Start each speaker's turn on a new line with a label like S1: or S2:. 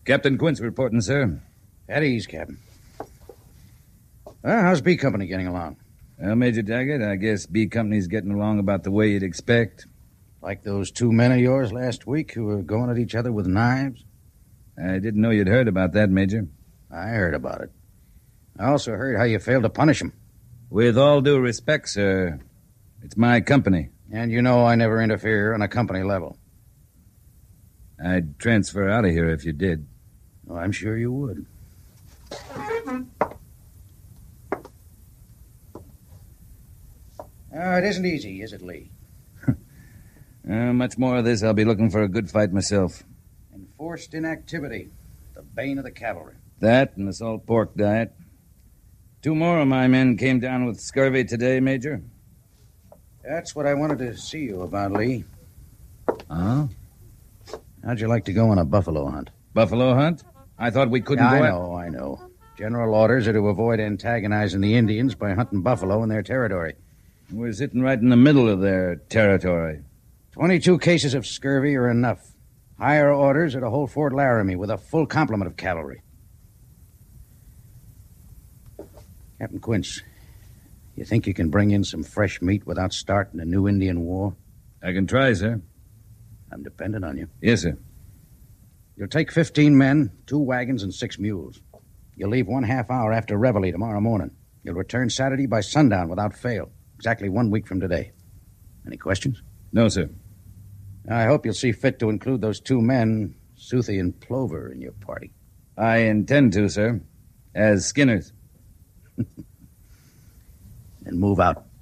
S1: Captain Quince reporting, sir.
S2: At ease, Captain. Well, how's B Company getting along?
S1: Well, Major Daggett, I guess B Company's getting along about the way you'd expect.
S2: Like those 2 men of yours last week who were going at each other with knives?
S1: I didn't know you'd heard about that, Major.
S2: I heard about it. I also heard how you failed to punish them.
S1: With all due respect, sir, it's my company.
S2: And you know I never interfere on a company level.
S1: I'd transfer out of here if you did.
S2: Oh, I'm sure you would. It isn't easy, is it, Lee?
S1: Much more of this. I'll be looking for a good fight myself.
S2: Enforced inactivity, the bane of the cavalry.
S1: That and the salt pork diet. 2 more of my men came down with scurvy today, Major.
S2: That's what I wanted to see you about, Lee.
S1: Huh?
S2: How'd you like to go on a buffalo hunt?
S1: Buffalo hunt? I thought we couldn't go...
S2: I know. General orders are to avoid antagonizing the Indians by hunting buffalo in their territory.
S1: We're sitting right in the middle of their territory.
S2: 22 cases of scurvy are enough. Higher orders are to hold Fort Laramie with a full complement of cavalry. Captain Quince, you think you can bring in some fresh meat without starting a new Indian war?
S1: I can try, sir.
S2: I'm dependent on you.
S1: Yes, sir.
S2: You'll take 15 men, 2 wagons, and 6 mules. You'll leave 1/2 hour after reveille tomorrow morning. You'll return Saturday by sundown without fail. Exactly 1 week from today. Any questions?
S1: No, sir.
S2: I hope you'll see fit to include those 2 men, Soothie and Plover, in your party.
S1: I intend to, sir. As Skinners.
S2: Then move out.